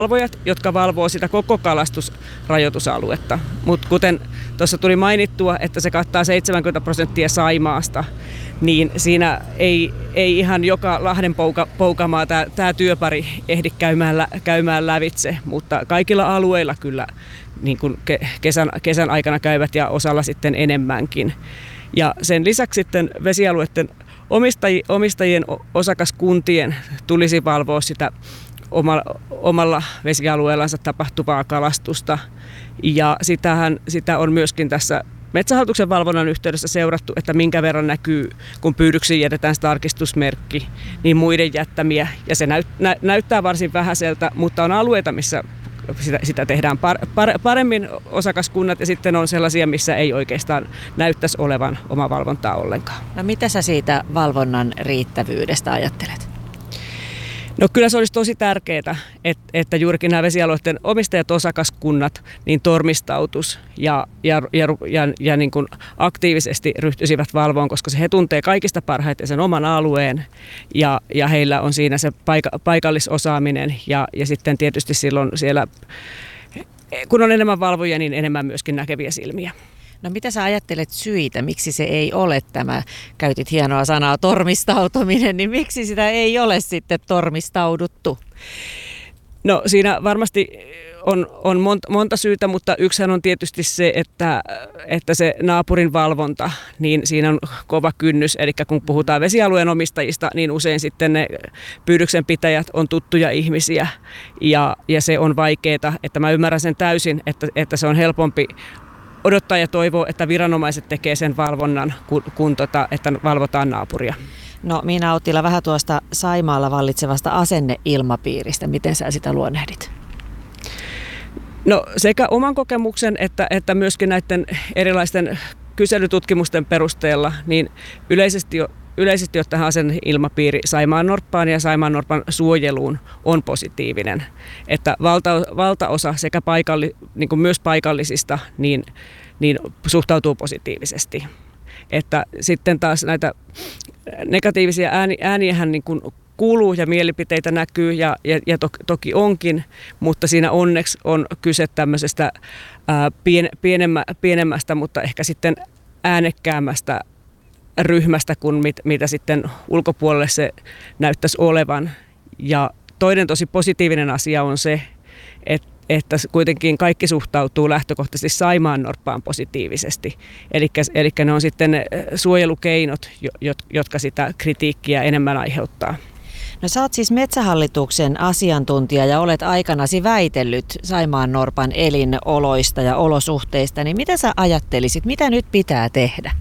valvojat, jotka valvoo sitä koko kalastusrajoitusaluetta. Mutta kuten tuossa tuli mainittua, että se kattaa 70% Saimaasta, niin siinä ei ihan joka Lahden poukamaa tämä työpari ehdi käymään lävitse, mutta kaikilla alueilla kyllä niin kuin kesän aikana käyvät ja osalla sitten enemmänkin. Ja sen lisäksi sitten vesialueiden omistajien osakaskuntien tulisi valvoa sitä omalla vesialueellansa tapahtuvaa kalastusta. Ja sitä on myöskin tässä Metsähallituksen valvonnan yhteydessä seurattu, että minkä verran näkyy, kun pyydyksiin jätetään tarkistusmerkki, niin muiden jättämiä. Ja se näyttää varsin vähäiseltä, mutta on alueita, missä sitä tehdään paremmin osakaskunnat, ja sitten on sellaisia, missä ei oikeastaan näyttäisi olevan omavalvontaa ollenkaan. No mitä sä siitä valvonnan riittävyydestä ajattelet? No kyllä se olisi tosi tärkeää, että juurikin nämä vesialueiden omistajat, osakaskunnat, niin tormistautus ja niin kuin aktiivisesti ryhtyisivät valvoon, koska he tuntee kaikista parhaiten sen oman alueen ja heillä on siinä se paikallisosaaminen ja sitten tietysti silloin siellä, kun on enemmän valvojia, niin enemmän myöskin näkeviä silmiä. No mitä sä ajattelet syitä, miksi se ei ole tämä, käytit hienoa sanaa, tormistautuminen, niin miksi sitä ei ole sitten tormistauduttu? No siinä varmasti on monta syytä, mutta yksihän on tietysti se, että se naapurin valvonta, niin siinä on kova kynnys. Eli kun puhutaan vesialueen omistajista, niin usein sitten ne pyydyksen pitäjät on tuttuja ihmisiä ja se on vaikeaa. Että mä ymmärrän sen täysin, että se on helpompi odottaa ja toivoo, että viranomaiset tekee sen valvonnan, että valvotaan naapuria. No Miina Uttila, vähän tuosta Saimaalla vallitsevasta asenneilmapiiristä. Miten sä sitä luonnehdit? No sekä oman kokemuksen että myöskin näiden erilaisten kyselytutkimusten perusteella, niin yleisesti ottaen asenneilmapiiri Saimaannorppaan ja Saimaannorpan suojeluun on positiivinen. Että valtaosa sekä niin kuin myös paikallisista niin suhtautuu positiivisesti. Että sitten taas näitä negatiivisia ääniähän niin kuin kuuluu ja mielipiteitä näkyy ja toki onkin, mutta siinä onneksi on kyse tämmöisestä pienemmästä, mutta ehkä sitten äänekkäämmästä ryhmästä kuin mitä sitten ulkopuolelle se näyttäisi olevan. Ja toinen tosi positiivinen asia on se, että kuitenkin kaikki suhtautuu lähtökohtaisesti Saimaannorppaan positiivisesti. Eli ne on sitten ne suojelukeinot, jotka sitä kritiikkiä enemmän aiheuttaa. No sä oot siis Metsähallituksen asiantuntija ja olet aikanasi väitellyt Saimaannorpan elinoloista ja olosuhteista, niin mitä sä ajattelisit, mitä nyt pitää tehdä?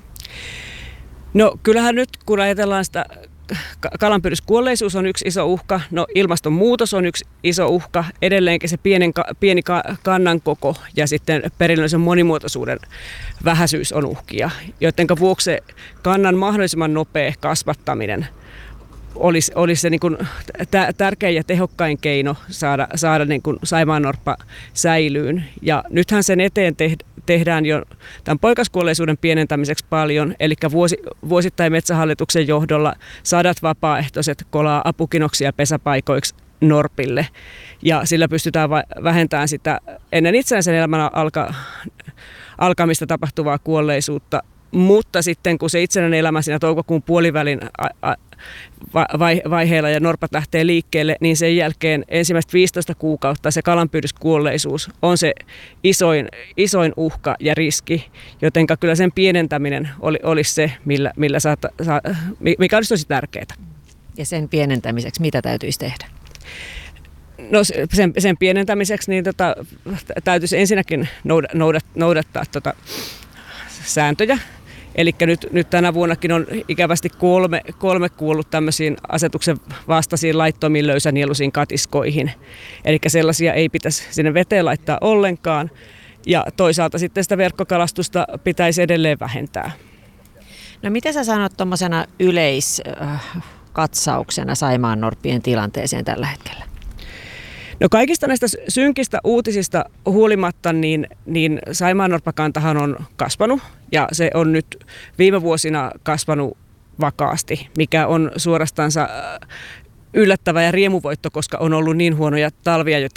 No kyllähän nyt, kun ajatellaan sitä kalanpyydyskuolleisuus on yksi iso uhka, no ilmastonmuutos on yksi iso uhka, edelleenkin se pieni kannan koko ja sitten perinnöllisen monimuotoisuuden vähäisyys on uhkia, joiden vuoksi kannan mahdollisimman nopea kasvattaminen olisi se niin kuin tärkein ja tehokkain keino saada niin kuin Saimaannorppa säilyyn. Ja nythän sen eteen tehdään jo tämän poikaskuolleisuuden pienentämiseksi paljon, eli vuosittain Metsähallituksen johdolla 100 vapaaehtoiset kolaa apukinoksia pesäpaikoiksi norpille. Ja sillä pystytään vähentämään sitä ennen itsenäisen elämän alkamista tapahtuvaa kuolleisuutta. Mutta sitten kun se itsenäinen elämä siinä toukokuun puolivälin vaiheella ja norpat lähtee liikkeelle, niin sen jälkeen ensimmäiset 15 kuukautta se kalanpyydyskuolleisuus on se isoin uhka ja riski, jotenka kyllä sen pienentäminen olisi se, mikä olisi tosi tärkeää. Ja sen pienentämiseksi mitä täytyisi tehdä? No sen pienentämiseksi niin täytyisi ensinnäkin noudattaa sääntöjä. Eli nyt tänä vuonnakin on ikävästi kolme kuollut tämmöisiin asetuksen vastaisiin laittomiin löysänieluisiin katiskoihin. Eli sellaisia ei pitäisi sinne veteen laittaa ollenkaan. Ja toisaalta sitten sitä verkkokalastusta pitäisi edelleen vähentää. No mitä sä sanot tuommoisena yleiskatsauksena Saimaannorppien tilanteeseen tällä hetkellä? No kaikista näistä synkistä uutisista huolimatta, niin Saimaannorppakantahan on kasvanut ja se on nyt viime vuosina kasvanut vakaasti, mikä on suorastansa yllättävä ja riemuvoitto, koska on ollut niin huonoja talvia,